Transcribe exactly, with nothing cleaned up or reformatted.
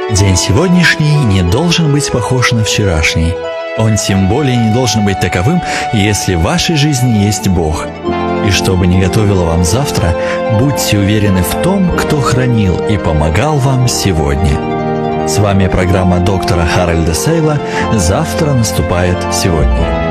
День сегодняшний не должен быть похож на вчерашний. Он тем более не должен быть таковым, если в вашей жизни есть Бог. И что бы ни готовило вам завтра, будьте уверены в том, кто хранил и помогал вам сегодня. С вами программа доктора Харальда Сейла «Завтра наступает сегодня».